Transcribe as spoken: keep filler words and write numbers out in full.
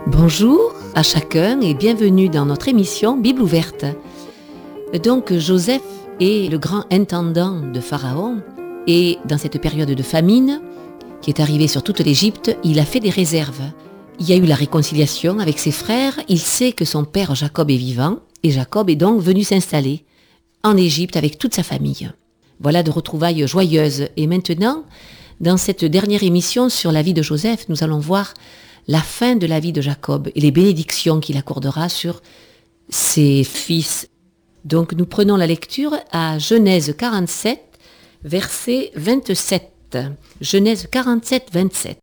Bonjour à chacun et bienvenue dans notre émission Bible ouverte. Donc Joseph est le grand intendant de Pharaon et dans cette période de famine qui est arrivée sur toute l'Égypte, il a fait des réserves. Il y a eu la réconciliation avec ses frères, il sait que son père Jacob est vivant et Jacob est donc venu s'installer en Égypte avec toute sa famille. Voilà de retrouvailles joyeuses. Et maintenant, dans cette dernière émission sur la vie de Joseph, nous allons voir la fin de la vie de Jacob et les bénédictions qu'il accordera sur ses fils. Donc nous prenons la lecture à Genèse quarante-sept, verset vingt-sept. Genèse quarante-sept, vingt-sept.